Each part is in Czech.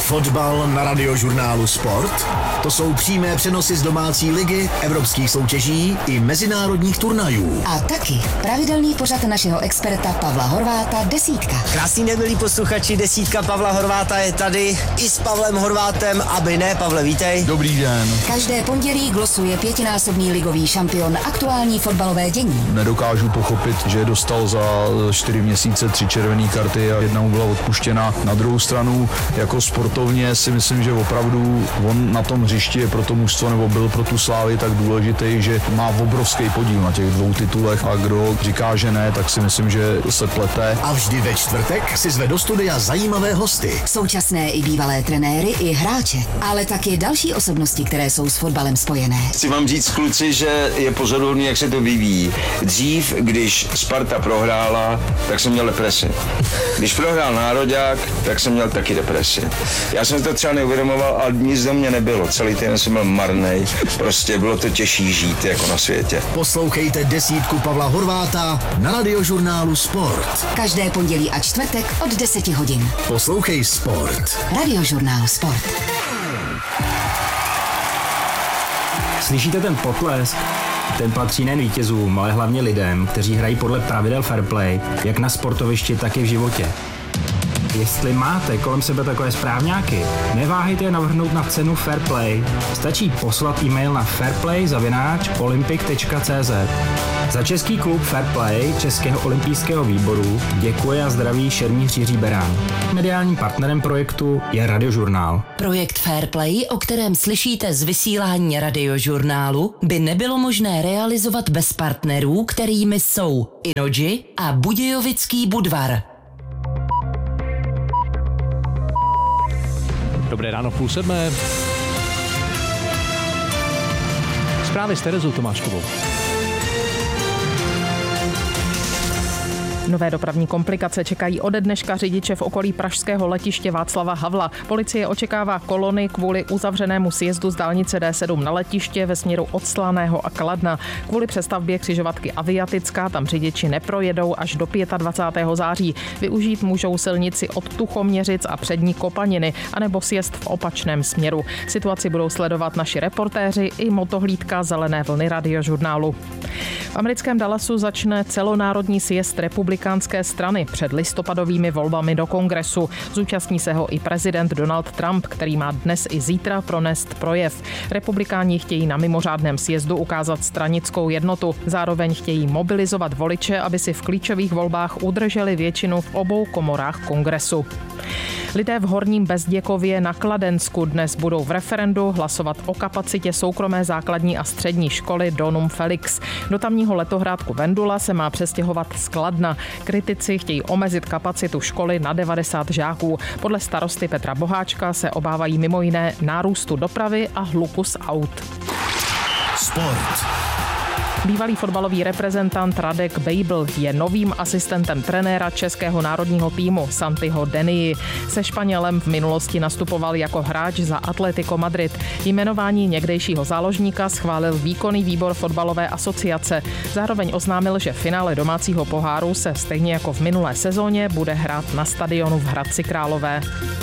Fotbal na Radiožurnálu Sport. To jsou přímé přenosy z domácí ligy, evropských soutěží i mezinárodních turnajů. A taky pravidelný pořad našeho experta Pavla Horváta Desítka. Krásný den, milí posluchači, Desítka Pavla Horváta je tady i s Pavlem Horvátem, aby ne. Pavle, vítej. Dobrý den. Každé pondělí glosuje 5násobný ligový šampion aktuální fotbalové dění. Nedokážu pochopit, že dostal za 4 měsíce 3 červené karty a jedna mu byla odpuštěna. Na druhou stranu, jako sportovně si myslím, že opravdu on na tom hřišti je pro to mužstvo nebo byl pro tu Slávy tak důležitý, že má obrovský podíl na těch 2 titulech a kdo říká, že ne, tak si myslím, že se plete. A vždy ve čtvrtek si zve do studia zajímavé hosty. Současné i bývalé trenéry i hráče, ale taky další osobnosti, které jsou s fotbalem spojené. Chci vám říct, kluci, že je pozoruhodný, jak se to vyvíjí. Dřív, když Sparta prohrála, tak jsem měl depresi. Když prohrál Nároďák, tak jsem měl taky depresi. Já jsem to třeba neuvědomoval, ale nic do mě nebylo. Celý týden jsem byl marnej. Prostě bylo to těžší žít jako na světě. Poslouchejte Desítku Pavla Horváta na Radiožurnálu Sport. Každé pondělí a čtvrtek od 10 hodin. Poslouchej Sport. Radiožurnál Sport. Slyšíte ten potlesk? Ten patří nejen vítězům, ale hlavně lidem, kteří hrají podle pravidel fair play, jak na sportovišti, tak i v životě. Jestli máte kolem sebe takové správňáky, neváhejte je navrhnout na cenu Fair Play. Stačí poslat e-mail na fairplay@olympic.cz. Za český klub Fair Play Českého olympijského výboru děkuje a zdraví šermíř Jiří Berán. Mediálním partnerem projektu je Radiožurnál. Projekt Fair Play, o kterém slyšíte z vysílání Radiožurnálu, by nebylo možné realizovat bez partnerů, kterými jsou Inoji a Budějovický Budvar. Dobré ráno, 6:30. Zprávy s Terezou Tomáškovou. Nové dopravní komplikace čekají ode dneška řidiče v okolí pražského letiště Václava Havla. Policie očekává kolony kvůli uzavřenému sjezdu z dálnice D7 na letiště ve směru od Slaného a Kladna. Kvůli přestavbě křižovatky Aviatická tam řidiči neprojedou až do 25. září. Využít můžou silnici od Tuchoměřic a přední Kopaniny, anebo sjezd v opačném směru. Situaci budou sledovat naši reportéři i motohlídka Zelené vlny Radiožurnálu. V americkém Dallasu začne celonárodní sjezd republikánské strany před listopadovými volbami do kongresu. Zúčastní se ho i prezident Donald Trump, který má dnes i zítra pronést projev. Republikáni chtějí na mimořádném sjezdu ukázat stranickou jednotu. Zároveň chtějí mobilizovat voliče, aby si v klíčových volbách udrželi většinu v obou komorách kongresu. Lidé v Horním Bezděkově na Kladensku dnes budou v referendu hlasovat o kapacitě soukromé základní a střední školy Donum Felix. Do tamního letohrádku Vendula se má přestěhovat z Kladna. Kritici chtějí omezit kapacitu školy na 90 žáků. Podle starosty Petra Boháčka se obávají mimo jiné nárůstu dopravy a hluku z aut. Sport. Bývalý fotbalový reprezentant Radek Bejbl je novým asistentem trenéra českého národního týmu Santiho Denii. Se Španělem v minulosti nastupoval jako hráč za Atlético Madrid. Jmenování někdejšího záložníka schválil výkonný výbor fotbalové asociace. Zároveň oznámil, že finále domácího poháru se stejně jako v minulé sezóně bude hrát na stadionu v Hradci Králové.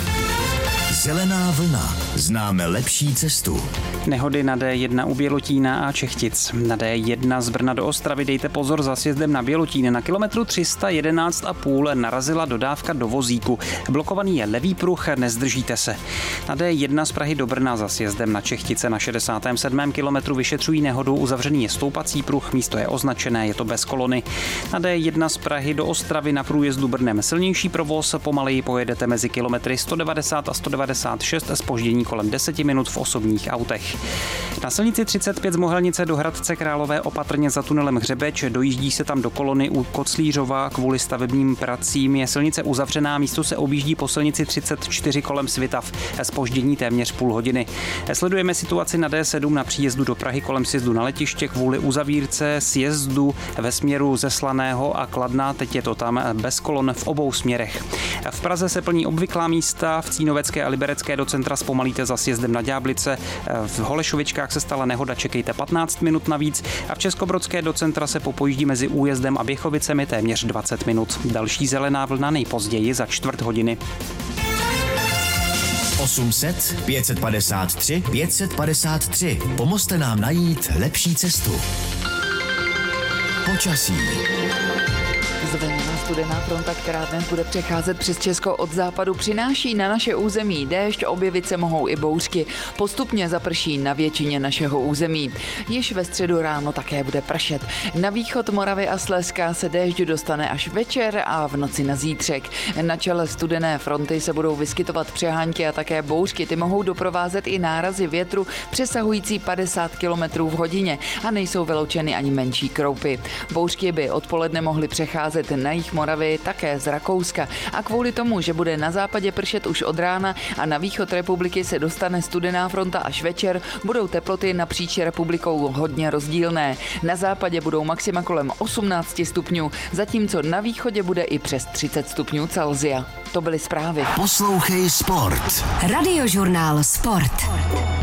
Zelená vlna. Známe lepší cestu. Nehody na D1 u Bělotína a Čechtic. Na D1 z Brna do Ostravy dejte pozor za sjezdem na Bělotín. Na kilometru 311,5 narazila dodávka do vozíku. Blokovaný je levý pruh, nezdržíte se. Na D1 z Prahy do Brna za sjezdem na Čechtice na 67. kilometru vyšetřují nehodu. Uzavřený je stoupací pruh, místo je označené, je to bez kolony. Na D1 z Prahy do Ostravy na průjezdu Brnem silnější provoz, pomaleji pojedete mezi kilometry 190 a 196, zpoždění kolem 10 minut v osobních autech. Na silnici 35 z Mohelnice do Hradce Králové opatrně za tunelem Hřebeč, dojíždí se tam do kolony u Koclířova kvůli stavebním pracím, je silnice uzavřená, místo se objíždí po silnici 34 kolem Svitav, zpoždění téměř půl hodiny. Sledujeme situaci na D7 na příjezdu do Prahy kolem sjezdu na letiště kvůli uzavírce sjezdu ve směru ze Slaného a Kladna, teď je to tam bez kolon v obou směrech. V Praze se plní obvyklá místa, v Cínovecké a Liberecké do centra zpomalíte za sjezdem na Ďáblice, v Holešovičkách se stala nehoda, čekejte 15 minut navíc a v Českobrodské do centra se popojíždí mezi Újezdem a Běchovicemi téměř 20 minut. Další zelená vlna nejpozději za čtvrt hodiny. 800 553 553. Pomozte nám najít lepší cestu. Počasí. Zvlněná studená fronta, která dnes bude přecházet přes Česko od západu, přináší na naše území déšť, objevit se mohou i bouřky. Postupně zaprší na většině našeho území. Již ve středu ráno také bude pršet. Na východ Moravy a Slezska se déšť dostane až večer a v noci na zítřek. Na čele studené fronty se budou vyskytovat přehánky a také bouřky. Ty mohou doprovázet i nárazy větru přesahující 50 km v hodině a nejsou vyloučeny ani menší kroupy. Bouřky by odpoledne mohly přecházet na jih Moravy také z Rakouska a kvůli tomu, že bude na západě pršet už od rána a na východ republiky se dostane studená fronta až večer, budou teploty napříč republikou hodně rozdílné. Na západě budou maxima kolem 18 stupňů, zatímco na východě bude i přes 30 stupňů Celsia. To byly zprávy. Poslouchej Sport. Radiožurnál Sport.